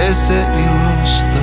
se ilosta.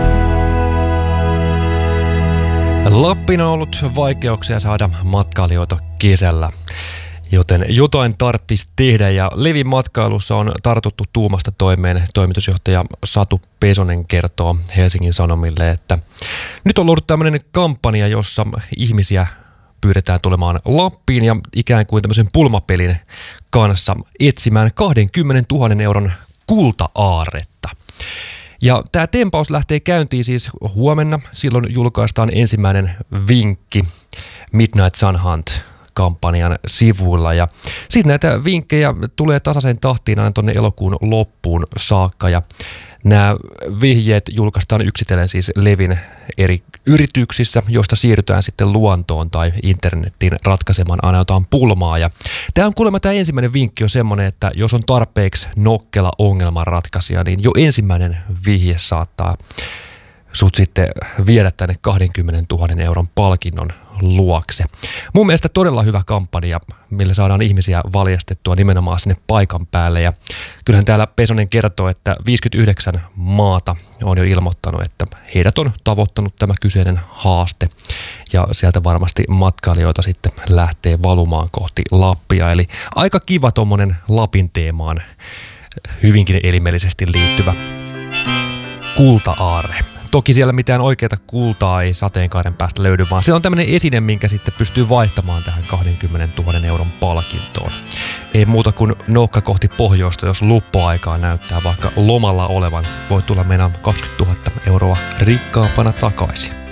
Lappiin on ollut vaikeuksia saada matkailijoita kesällä, joten jotain tarvitsisi tehdä ja Levin matkailussa on tartuttu tuumasta toimeen. Toimitusjohtaja Satu Pesonen kertoo Helsingin Sanomille, että nyt on ollut tämmöinen kampanja, jossa ihmisiä pyydetään tulemaan Lappiin ja ikään kuin tämmöisen pulmapelin kanssa etsimään 20 000 euron kulta-aarretta. Ja tämä tempaus lähtee käyntiin siis huomenna. Silloin julkaistaan ensimmäinen vinkki Midnight Sun Hunt-kampanjan sivuilla. Ja sitten näitä vinkkejä tulee tasaisen tahtiin aina tuonne elokuun loppuun saakka. Ja nämä vihjeet julkaistaan yksitellen siis Levin eri yrityksissä, joista siirrytään sitten luontoon tai internettiin ratkaisemaan aina jotain pulmaa. Ja tämä on kuulemma tämä ensimmäinen vinkki on semmoinen, että jos on tarpeeksi nokkela ongelmanratkaisija, niin jo ensimmäinen vihje saattaa sut sitten viedä tänne 20 000 euron palkinnon luokse. Mun mielestä todella hyvä kampanja, millä saadaan ihmisiä valjastettua nimenomaan sinne paikan päälle. Ja kyllähän täällä Pesonen kertoo, että 59 maata on jo ilmoittanut, että heidät on tavoittanut tämä kyseinen haaste. Ja sieltä varmasti matkailijoita sitten lähtee valumaan kohti Lappia. Eli aika kiva tommonen Lapin teemaan hyvinkin elimellisesti liittyvä kulta-aarre. Toki siellä mitään oikeaa kultaa ei sateenkaaren päästä löydy, vaan se on tämmöinen esine, minkä sitten pystyy vaihtamaan tähän 20 000 euron palkintoon. Ei muuta kuin nokka kohti pohjoista, jos luppuaikaa näyttää vaikka lomalla olevan. Voi tulla meinaan 20 000 euroa rikkaampana takaisin.